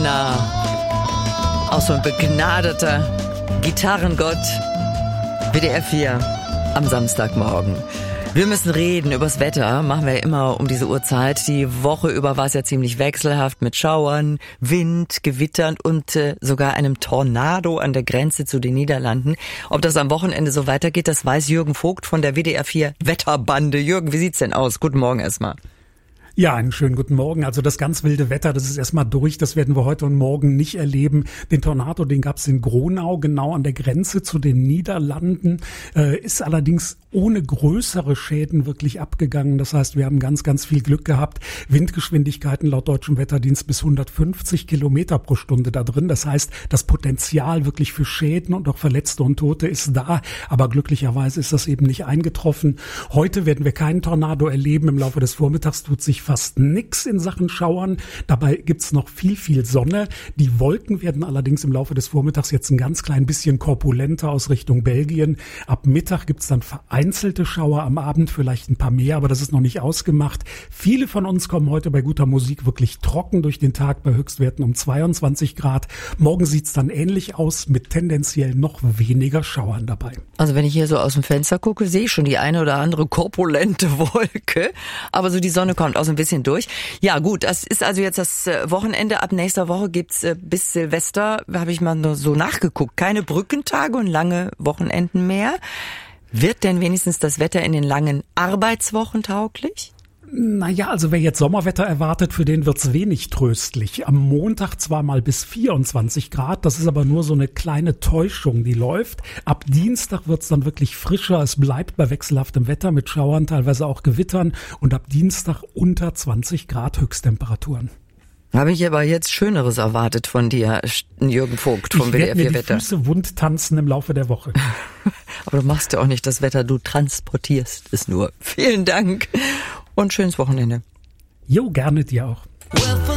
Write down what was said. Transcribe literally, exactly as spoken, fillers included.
Madonna. Auch so ein begnadeter Gitarrengott. W D R vier am Samstagmorgen. Wir müssen reden übers Wetter, machen wir ja immer um diese Uhrzeit. Die Woche über war es ja ziemlich wechselhaft mit Schauern, Wind, Gewittern und äh, sogar einem Tornado an der Grenze zu den Niederlanden. Ob das am Wochenende so weitergeht, das weiß Jürgen Vogt von der W D R vier Wetterbande. Jürgen, wie sieht's denn aus? Guten Morgen erstmal. Ja, einen schönen guten Morgen. Also das ganz wilde Wetter, das ist erstmal durch. Das werden wir heute und morgen nicht erleben. Den Tornado, den gab es in Gronau, genau an der Grenze zu den Niederlanden, äh, ist allerdings ohne größere Schäden wirklich abgegangen. Das heißt, wir haben ganz, ganz viel Glück gehabt. Windgeschwindigkeiten laut deutschem Wetterdienst bis hundertfünfzig Kilometer pro Stunde da drin. Das heißt, das Potenzial wirklich für Schäden und auch Verletzte und Tote ist da. Aber glücklicherweise ist das eben nicht eingetroffen. Heute werden wir keinen Tornado erleben. Im Laufe des Vormittags tut sich fast nix in Sachen Schauern. Dabei gibt's noch viel, viel Sonne. Die Wolken werden allerdings im Laufe des Vormittags jetzt ein ganz klein bisschen korpulenter aus Richtung Belgien. Ab Mittag gibt's dann vereinzelte Schauer, am Abend vielleicht ein paar mehr, aber das ist noch nicht ausgemacht. Viele von uns kommen heute bei guter Musik wirklich trocken durch den Tag bei Höchstwerten um zweiundzwanzig Grad. Morgen sieht's dann ähnlich aus mit tendenziell noch weniger Schauern dabei. Also wenn ich hier so aus dem Fenster gucke, sehe ich schon die eine oder andere korpulente Wolke. Aber so die Sonne kommt aus ein bisschen durch. Ja gut, das ist also jetzt das Wochenende. Ab nächster Woche gibt's bis Silvester, habe ich mal nur so nachgeguckt, keine Brückentage und lange Wochenenden mehr. Wird denn wenigstens das Wetter in den langen Arbeitswochen tauglich? Naja, also wer jetzt Sommerwetter erwartet, für den wird's wenig tröstlich. Am Montag zwar mal bis vierundzwanzig Grad, das ist aber nur so eine kleine Täuschung, die läuft. Ab Dienstag wird's dann wirklich frischer. Es bleibt bei wechselhaftem Wetter mit Schauern, teilweise auch Gewittern. Und ab Dienstag unter zwanzig Grad Höchsttemperaturen. Habe ich aber jetzt Schöneres erwartet von dir, Jürgen Vogt vom W D R vier Wetter. Ich werde mir die Füße wund tanzen im Laufe der Woche. Aber du machst ja auch nicht das Wetter, du transportierst es nur. Vielen Dank und schönes Wochenende. Jo, gerne dir auch.